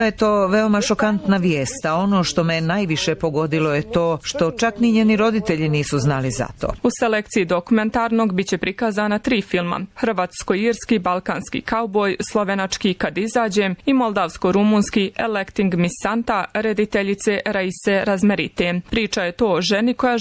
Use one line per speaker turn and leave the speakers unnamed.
Je to veoma šokantna vijest, a ono što me najviše pogodilo je to što čak ni njeni roditelji nisu znali za to.
U selekciji dokumentarnog biće prikazana 3 filma: hrvatsko-irski Balkanski kauboj, slovenački Kad izađem i moldavsko-rumunski Electing Miss Santa rediteljice Raise Razmerite. Priča je to o ženi koja